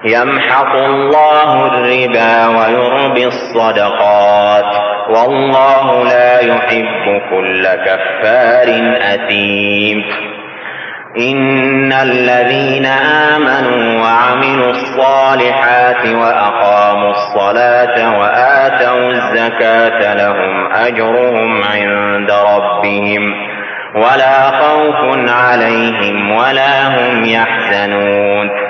يمحق الله الربا ويربي الصدقات والله لا يحب كل كفار أثيم. إن الذين آمنوا وعملوا الصالحات وأقاموا الصلاة وآتوا الزكاة لهم أجرهم عند ربهم ولا خوف عليهم ولا هم يحزنون.